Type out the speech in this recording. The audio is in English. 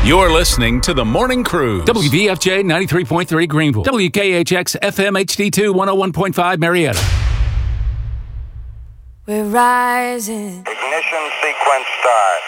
You're listening to The Morning Cruise. WVFJ 93.3 Greenville. WKHX FM HD2 101.5 Marietta. We're rising. Ignition sequence start.